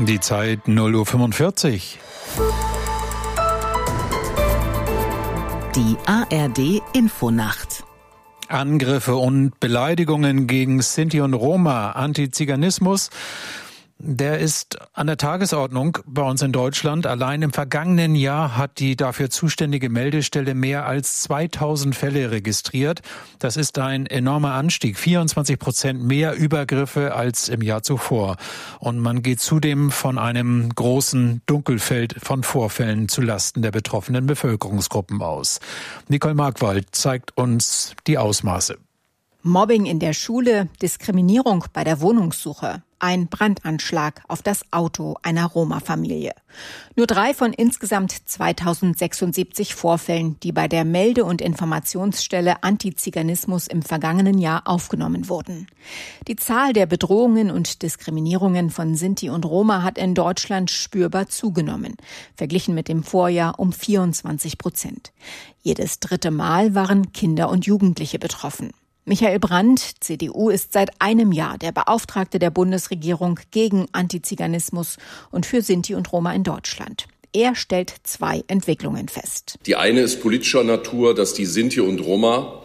Die Zeit 0:45 Uhr. Die ARD-Infonacht. Angriffe und Beleidigungen gegen Sinti und Roma, Antiziganismus, der ist an der Tagesordnung bei uns in Deutschland. Allein im vergangenen Jahr hat die dafür zuständige Meldestelle mehr als 2000 Fälle registriert. Das ist ein enormer Anstieg, 24% mehr Übergriffe als im Jahr zuvor. Und man geht zudem von einem großen Dunkelfeld von Vorfällen zulasten der betroffenen Bevölkerungsgruppen aus. Nicole Markwald zeigt uns die Ausmaße. Mobbing in der Schule, Diskriminierung bei der Wohnungssuche, ein Brandanschlag auf das Auto einer Roma-Familie. Nur 3 von insgesamt 2076 Vorfällen, die bei der Melde- und Informationsstelle Antiziganismus im vergangenen Jahr aufgenommen wurden. Die Zahl der Bedrohungen und Diskriminierungen von Sinti und Roma hat in Deutschland spürbar zugenommen, verglichen mit dem Vorjahr um 24%. Jedes dritte Mal waren Kinder und Jugendliche betroffen. Michael Brandt, CDU, ist seit einem Jahr der Beauftragte der Bundesregierung gegen Antiziganismus und für Sinti und Roma in Deutschland. Er stellt 2 Entwicklungen fest. Die eine ist politischer Natur, dass die Sinti und Roma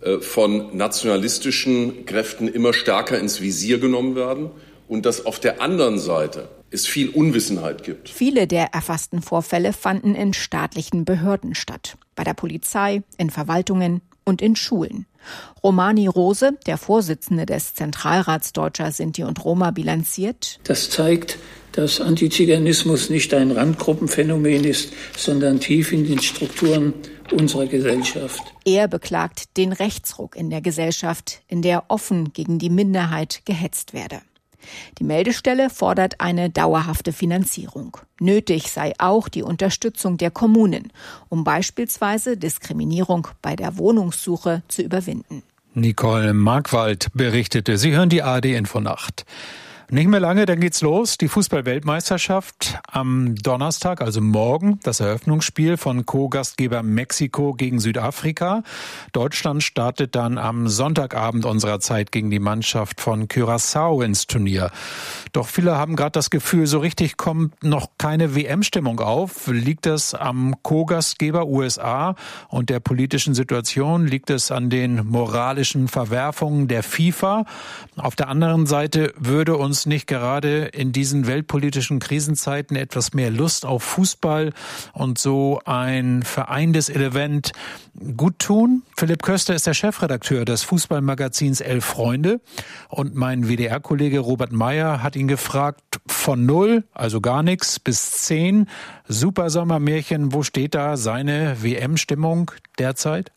von nationalistischen Kräften immer stärker ins Visier genommen werden und dass auf der anderen Seite es viel Unwissenheit gibt. Viele der erfassten Vorfälle fanden in staatlichen Behörden statt, bei der Polizei, in Verwaltungen und in Schulen. Romani Rose, der Vorsitzende des Zentralrats Deutscher Sinti und Roma, bilanziert: Das zeigt, dass Antiziganismus nicht ein Randgruppenphänomen ist, sondern tief in den Strukturen unserer Gesellschaft. Er beklagt den Rechtsruck in der Gesellschaft, in der offen gegen die Minderheit gehetzt werde. Die Meldestelle fordert eine dauerhafte Finanzierung. Nötig sei auch die Unterstützung der Kommunen, um beispielsweise Diskriminierung bei der Wohnungssuche zu überwinden. Nicole Markwald berichtete. Sie hören die ARD-Infonacht. Nicht mehr lange, dann geht's los. Die Fußball-Weltmeisterschaft am Donnerstag, also morgen, das Eröffnungsspiel von Co-Gastgeber Mexiko gegen Südafrika. Deutschland startet dann am Sonntagabend unserer Zeit gegen die Mannschaft von Curaçao ins Turnier. Doch viele haben gerade das Gefühl, so richtig kommt noch keine WM-Stimmung auf. Liegt es am Co-Gastgeber USA und der politischen Situation? Liegt es an den moralischen Verwerfungen der FIFA? Auf der anderen Seite würde uns nicht gerade in diesen weltpolitischen Krisenzeiten etwas mehr Lust auf Fußball und so ein vereintes Event gut tun? Philipp Köster ist der Chefredakteur des Fußballmagazins 11 Freunde und mein WDR-Kollege Robert Meyer hat ihn gefragt, von 0, also gar nichts, bis 10, Supersommermärchen, wo steht da seine WM-Stimmung derzeit?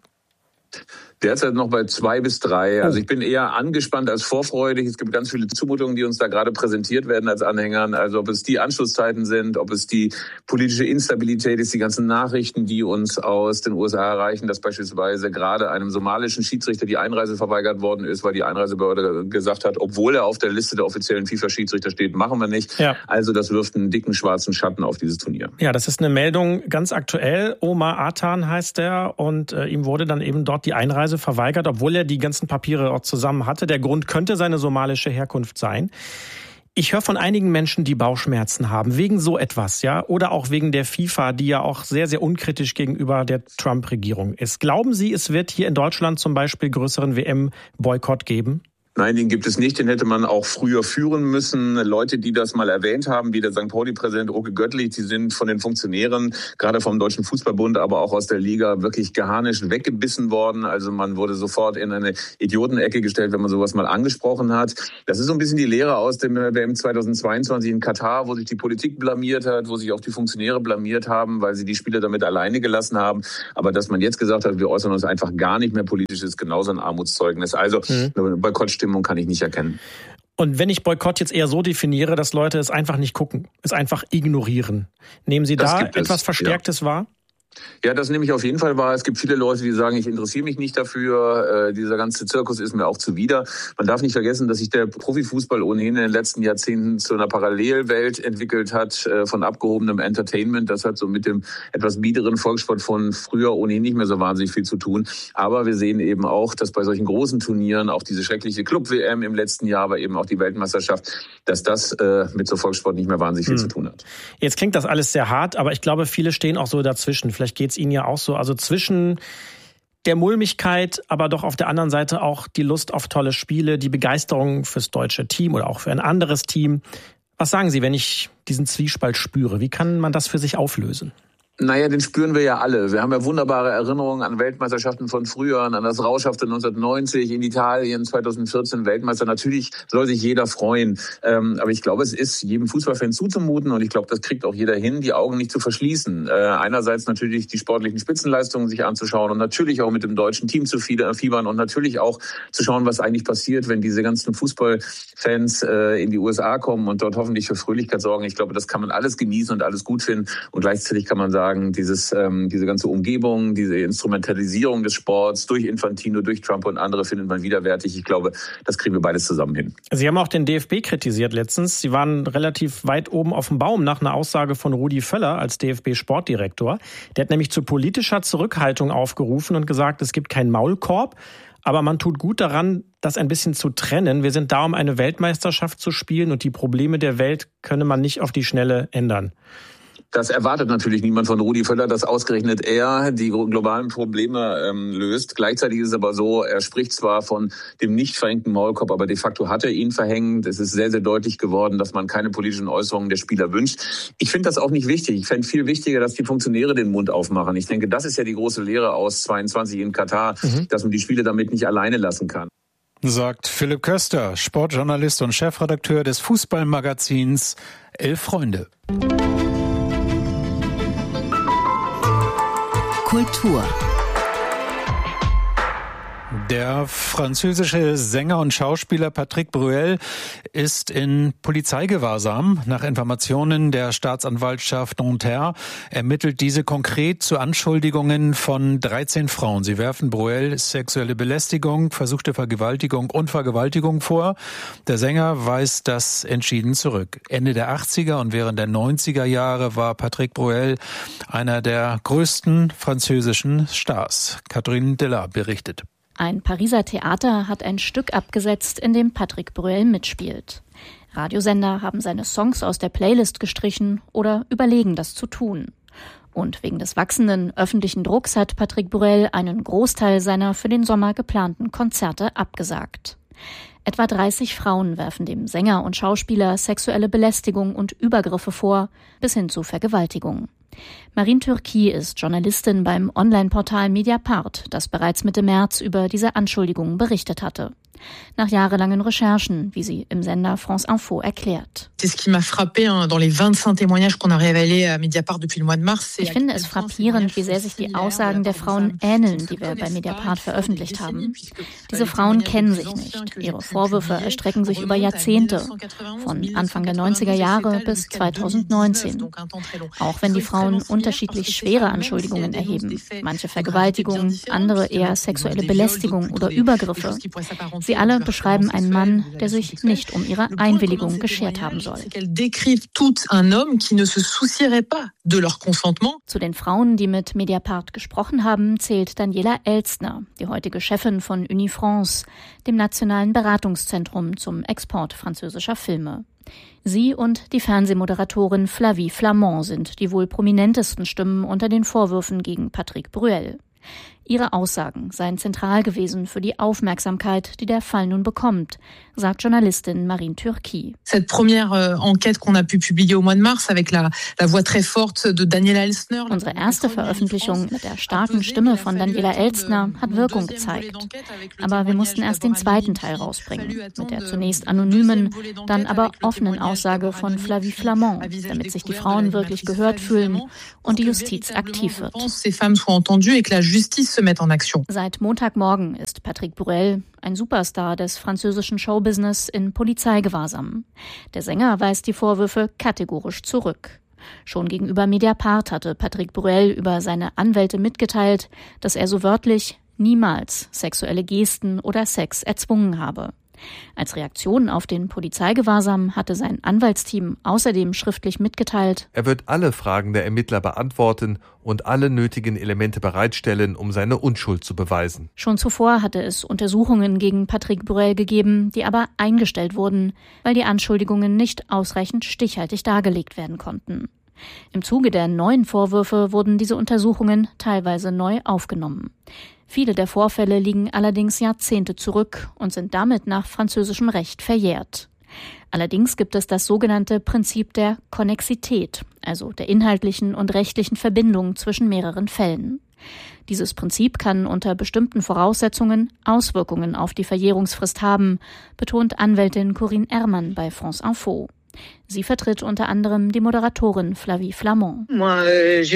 Derzeit noch bei 2 bis 3. Also ich bin eher angespannt als vorfreudig. Es gibt ganz viele Zumutungen, die uns da gerade präsentiert werden als Anhängern. Also ob es die Anschlusszeiten sind, ob es die politische Instabilität ist, die ganzen Nachrichten, die uns aus den USA erreichen, dass beispielsweise gerade einem somalischen Schiedsrichter die Einreise verweigert worden ist, weil die Einreisebehörde gesagt hat, obwohl er auf der Liste der offiziellen FIFA-Schiedsrichter steht, machen wir nicht. Ja. Also das wirft einen dicken schwarzen Schatten auf dieses Turnier. Ja, das ist eine Meldung ganz aktuell. Omar Atan heißt er und ihm wurde dann eben dort die Einreise verweigert, obwohl er die ganzen Papiere auch zusammen hatte. Der Grund könnte seine somalische Herkunft sein. Ich höre von einigen Menschen, die Bauchschmerzen haben, wegen so etwas, ja, oder auch wegen der FIFA, die ja auch sehr, sehr unkritisch gegenüber der Trump-Regierung ist. Glauben Sie, es wird hier in Deutschland zum Beispiel größeren WM-Boykott geben? Nein, den gibt es nicht. Den hätte man auch früher führen müssen. Leute, die das mal erwähnt haben, wie der St. Pauli-Präsident Oke Göttlich, die sind von den Funktionären, gerade vom Deutschen Fußballbund, aber auch aus der Liga, wirklich geharnischt weggebissen worden. Also man wurde sofort in eine Idiotenecke gestellt, wenn man sowas mal angesprochen hat. Das ist so ein bisschen die Lehre aus dem WM 2022 in Katar, wo sich die Politik blamiert hat, wo sich auch die Funktionäre blamiert haben, weil sie die Spieler damit alleine gelassen haben. Aber dass man jetzt gesagt hat, wir äußern uns einfach gar nicht mehr politisch, ist genauso ein Armutszeugnis. Also Boykottstimmung kann ich nicht erkennen. Und wenn ich Boykott jetzt eher so definiere, dass Leute es einfach nicht gucken, es einfach ignorieren. Nehmen Sie da etwas Verstärktes wahr? Ja, das nehme ich auf jeden Fall wahr. Es gibt viele Leute, die sagen, ich interessiere mich nicht dafür. Dieser ganze Zirkus ist mir auch zuwider. Man darf nicht vergessen, dass sich der Profifußball ohnehin in den letzten Jahrzehnten zu einer Parallelwelt entwickelt hat, von abgehobenem Entertainment. Das hat so mit dem etwas biederen Volkssport von früher ohnehin nicht mehr so wahnsinnig viel zu tun. Aber wir sehen eben auch, dass bei solchen großen Turnieren, auch diese schreckliche Club-WM im letzten Jahr, aber eben auch die Weltmeisterschaft, dass das mit so Volkssport nicht mehr wahnsinnig viel zu tun hat. Jetzt klingt das alles sehr hart, aber ich glaube, viele stehen auch so dazwischen. Vielleicht geht es Ihnen ja auch so. Also zwischen der Mulmigkeit, aber doch auf der anderen Seite auch die Lust auf tolle Spiele, die Begeisterung fürs deutsche Team oder auch für ein anderes Team. Was sagen Sie, wenn ich diesen Zwiespalt spüre? Wie kann man das für sich auflösen? Naja, den spüren wir ja alle. Wir haben ja wunderbare Erinnerungen an Weltmeisterschaften von früher, an das Rauschhafte 1990 in Italien, 2014 Weltmeister. Natürlich soll sich jeder freuen. Aber ich glaube, es ist jedem Fußballfan zuzumuten und ich glaube, das kriegt auch jeder hin, die Augen nicht zu verschließen. Einerseits natürlich die sportlichen Spitzenleistungen sich anzuschauen und natürlich auch mit dem deutschen Team zu fiebern und natürlich auch zu schauen, was eigentlich passiert, wenn diese ganzen Fußballfans in die USA kommen und dort hoffentlich für Fröhlichkeit sorgen. Ich glaube, das kann man alles genießen und alles gut finden. Und gleichzeitig kann man sagen, diese ganze Umgebung, diese Instrumentalisierung des Sports durch Infantino, durch Trump und andere findet man widerwärtig. Ich glaube, das kriegen wir beides zusammen hin. Sie haben auch den DFB kritisiert letztens. Sie waren relativ weit oben auf dem Baum nach einer Aussage von Rudi Völler als DFB-Sportdirektor. Der hat nämlich zu politischer Zurückhaltung aufgerufen und gesagt, es gibt keinen Maulkorb, aber man tut gut daran, das ein bisschen zu trennen. Wir sind da, um eine Weltmeisterschaft zu spielen und die Probleme der Welt könne man nicht auf die Schnelle ändern. Das erwartet natürlich niemand von Rudi Völler, dass ausgerechnet er die globalen Probleme löst. Gleichzeitig ist es aber so, er spricht zwar von dem nicht verhängten Maulkorb, aber de facto hat er ihn verhängt. Es ist sehr, sehr deutlich geworden, dass man keine politischen Äußerungen der Spieler wünscht. Ich finde das auch nicht wichtig. Ich fände viel wichtiger, dass die Funktionäre den Mund aufmachen. Ich denke, das ist ja die große Lehre aus 22 in Katar, dass man die Spieler damit nicht alleine lassen kann. Sagt Philipp Köster, Sportjournalist und Chefredakteur des Fußballmagazins 11 Freunde. Kultur. Der französische Sänger und Schauspieler Patrick Bruel ist in Polizeigewahrsam. Nach Informationen der Staatsanwaltschaft Nanterre ermittelt diese konkret zu Anschuldigungen von 13 Frauen. Sie werfen Bruel sexuelle Belästigung, versuchte Vergewaltigung und Vergewaltigung vor. Der Sänger weist das entschieden zurück. Ende der 80er und während der 90er Jahre war Patrick Bruel einer der größten französischen Stars. Catherine Della berichtet. Ein Pariser Theater hat ein Stück abgesetzt, in dem Patrick Bruel mitspielt. Radiosender haben seine Songs aus der Playlist gestrichen oder überlegen, das zu tun. Und wegen des wachsenden öffentlichen Drucks hat Patrick Bruel einen Großteil seiner für den Sommer geplanten Konzerte abgesagt. Etwa 30 Frauen werfen dem Sänger und Schauspieler sexuelle Belästigung und Übergriffe vor, bis hin zu Vergewaltigung. Marine Turki ist Journalistin beim Online-Portal Mediapart, das bereits Mitte März über diese Anschuldigungen berichtet hatte. Nach jahrelangen Recherchen, wie sie im Sender France Info erklärt. Ich finde es frappierend, wie sehr sich die Aussagen der Frauen ähneln, die wir bei Mediapart veröffentlicht haben. Diese Frauen kennen sich nicht. Ihre Vorwürfe erstrecken sich über Jahrzehnte, von Anfang der 90er Jahre bis 2019. Auch wenn die Frauen unterschiedlich schwere Anschuldigungen erheben, manche Vergewaltigung, andere eher sexuelle Belästigung oder Übergriffe. Sie alle beschreiben einen Mann, der sich nicht um ihre Einwilligung geschert haben soll. Zu den Frauen, die mit Mediapart gesprochen haben, zählt Daniela Elstner, die heutige Chefin von Unifrance, dem nationalen Beratungszentrum zum Export französischer Filme. Sie und die Fernsehmoderatorin Flavie Flamand sind die wohl prominentesten Stimmen unter den Vorwürfen gegen Patrick Bruel. Ihre Aussagen seien zentral gewesen für die Aufmerksamkeit, die der Fall nun bekommt, sagt Journalistin Marine Turki. Cette première enquête qu'on a pu publier au mois de mars avec la voix très forte de Daniela Elstner. Unsere erste Veröffentlichung mit der starken Stimme von Daniela Elstner hat Wirkung gezeigt. Aber wir mussten erst den zweiten Teil rausbringen, mit der zunächst anonymen, dann aber offenen Aussage von Flavie Flamand, damit sich die Frauen wirklich gehört fühlen und die Justiz aktiv wird. Seit Montagmorgen ist Patrick Bruel, ein Superstar des französischen Showbusiness, in Polizeigewahrsam. Der Sänger weist die Vorwürfe kategorisch zurück. Schon gegenüber Mediapart hatte Patrick Bruel über seine Anwälte mitgeteilt, dass er so wörtlich niemals sexuelle Gesten oder Sex erzwungen habe. Als Reaktion auf den Polizeigewahrsam hatte sein Anwaltsteam außerdem schriftlich mitgeteilt: Er wird alle Fragen der Ermittler beantworten und alle nötigen Elemente bereitstellen, um seine Unschuld zu beweisen. Schon zuvor hatte es Untersuchungen gegen Patrick Bruel gegeben, die aber eingestellt wurden, weil die Anschuldigungen nicht ausreichend stichhaltig dargelegt werden konnten. Im Zuge der neuen Vorwürfe wurden diese Untersuchungen teilweise neu aufgenommen. Viele der Vorfälle liegen allerdings Jahrzehnte zurück und sind damit nach französischem Recht verjährt. Allerdings gibt es das sogenannte Prinzip der Konnexität, also der inhaltlichen und rechtlichen Verbindung zwischen mehreren Fällen. Dieses Prinzip kann unter bestimmten Voraussetzungen Auswirkungen auf die Verjährungsfrist haben, betont Anwältin Corinne Ermann bei France Info. Sie vertritt unter anderem die Moderatorin Flavie Flamand. Es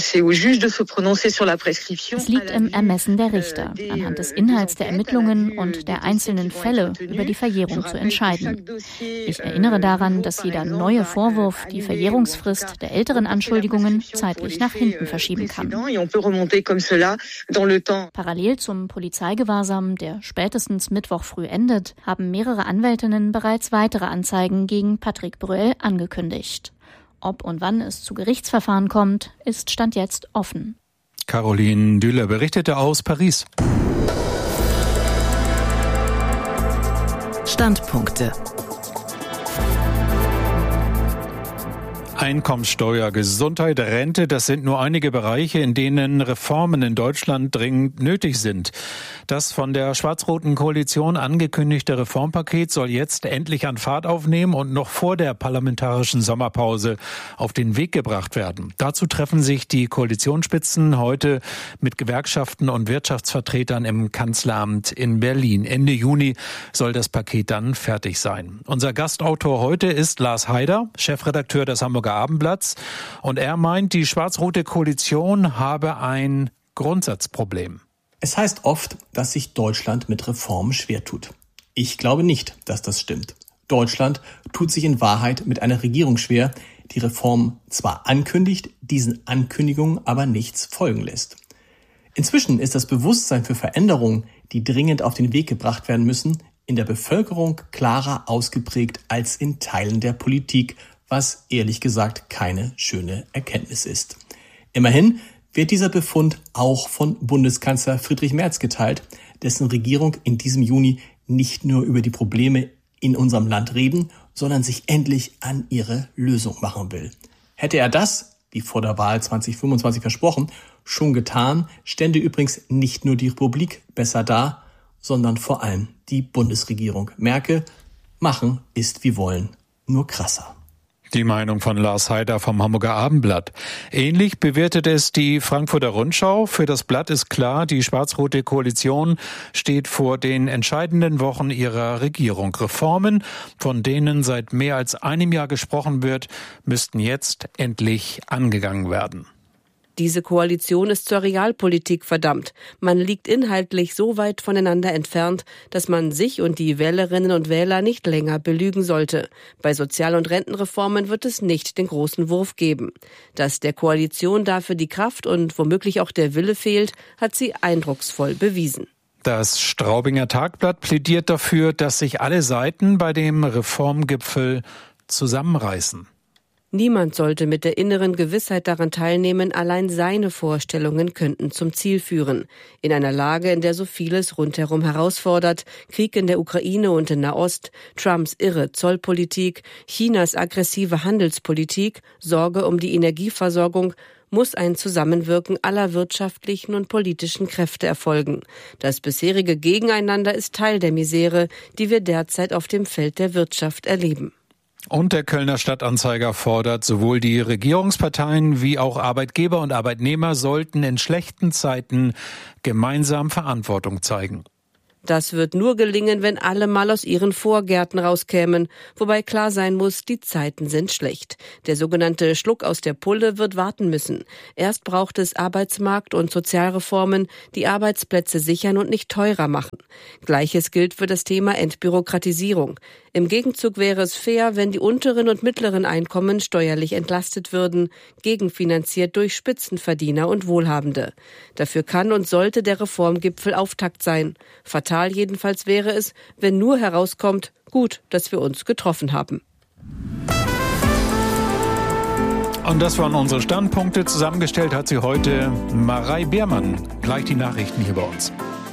liegt im Ermessen der Richter, anhand des Inhalts der Ermittlungen und der einzelnen Fälle über die Verjährung zu entscheiden. Ich erinnere daran, dass jeder neue Vorwurf die Verjährungsfrist der älteren Anschuldigungen zeitlich nach hinten verschieben kann. Parallel zum Polizeigewahrsam, der spätestens Mittwoch früh endet, haben mehrere Anwältinnen bereits weitere Anzeigen gegen Patrick Bruel angekündigt. Ob und wann es zu Gerichtsverfahren kommt, ist Stand jetzt offen. Caroline Düller berichtete aus Paris. Standpunkte. Einkommensteuer, Gesundheit, Rente, das sind nur einige Bereiche, in denen Reformen in Deutschland dringend nötig sind. Das von der schwarz-roten Koalition angekündigte Reformpaket soll jetzt endlich an Fahrt aufnehmen und noch vor der parlamentarischen Sommerpause auf den Weg gebracht werden. Dazu treffen sich die Koalitionsspitzen heute mit Gewerkschaften und Wirtschaftsvertretern im Kanzleramt in Berlin. Ende Juni soll das Paket dann fertig sein. Unser Gastautor heute ist Lars Haider, Chefredakteur des Hamburger Abendblatts, und er meint, die schwarz-rote Koalition habe ein Grundsatzproblem. Es heißt oft, dass sich Deutschland mit Reformen schwer tut. Ich glaube nicht, dass das stimmt. Deutschland tut sich in Wahrheit mit einer Regierung schwer, die Reformen zwar ankündigt, diesen Ankündigungen aber nichts folgen lässt. Inzwischen ist das Bewusstsein für Veränderungen, die dringend auf den Weg gebracht werden müssen, in der Bevölkerung klarer ausgeprägt als in Teilen der Politik, was ehrlich gesagt keine schöne Erkenntnis ist. Immerhin wird dieser Befund auch von Bundeskanzler Friedrich Merz geteilt, dessen Regierung in diesem Juni nicht nur über die Probleme in unserem Land reden, sondern sich endlich an ihre Lösung machen will. Hätte er das, wie vor der Wahl 2025 versprochen, schon getan, stände übrigens nicht nur die Republik besser da, sondern vor allem die Bundesregierung. Merke, machen ist wie wollen, nur krasser. Die Meinung von Lars Haider vom Hamburger Abendblatt. Ähnlich bewertet es die Frankfurter Rundschau. Für das Blatt ist klar, die schwarz-rote Koalition steht vor den entscheidenden Wochen ihrer Regierung. Reformen, von denen seit mehr als einem Jahr gesprochen wird, müssten jetzt endlich angegangen werden. Diese Koalition ist zur Realpolitik verdammt. Man liegt inhaltlich so weit voneinander entfernt, dass man sich und die Wählerinnen und Wähler nicht länger belügen sollte. Bei Sozial- und Rentenreformen wird es nicht den großen Wurf geben. Dass der Koalition dafür die Kraft und womöglich auch der Wille fehlt, hat sie eindrucksvoll bewiesen. Das Straubinger Tagblatt plädiert dafür, dass sich alle Seiten bei dem Reformgipfel zusammenreißen. Niemand sollte mit der inneren Gewissheit daran teilnehmen, allein seine Vorstellungen könnten zum Ziel führen. In einer Lage, in der so vieles rundherum herausfordert, Krieg in der Ukraine und in Nahost, Trumps irre Zollpolitik, Chinas aggressive Handelspolitik, Sorge um die Energieversorgung, muss ein Zusammenwirken aller wirtschaftlichen und politischen Kräfte erfolgen. Das bisherige Gegeneinander ist Teil der Misere, die wir derzeit auf dem Feld der Wirtschaft erleben. Und der Kölner Stadtanzeiger fordert, sowohl die Regierungsparteien wie auch Arbeitgeber und Arbeitnehmer sollten in schlechten Zeiten gemeinsam Verantwortung zeigen. Das wird nur gelingen, wenn alle mal aus ihren Vorgärten rauskämen. Wobei klar sein muss, die Zeiten sind schlecht. Der sogenannte Schluck aus der Pulle wird warten müssen. Erst braucht es Arbeitsmarkt- und Sozialreformen, die Arbeitsplätze sichern und nicht teurer machen. Gleiches gilt für das Thema Entbürokratisierung. Im Gegenzug wäre es fair, wenn die unteren und mittleren Einkommen steuerlich entlastet würden, gegenfinanziert durch Spitzenverdiener und Wohlhabende. Dafür kann und sollte der Reformgipfel Auftakt sein. Fatal jedenfalls wäre es, wenn nur herauskommt, gut, dass wir uns getroffen haben. Und das waren unsere Standpunkte. Zusammengestellt hat sie heute Marei Beermann. Gleich die Nachrichten hier bei uns.